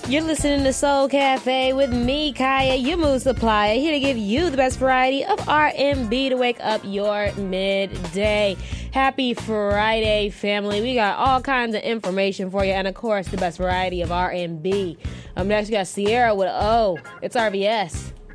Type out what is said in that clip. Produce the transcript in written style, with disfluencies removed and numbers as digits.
You're listening to Soul Cafe with me, Kaya, your mood supplier, here to give you the best variety of R&B to wake up your midday. Happy Friday, family. We got all kinds of information for you, and of course, the best variety of R&B. Next, we got Sierra with O. It's RVS.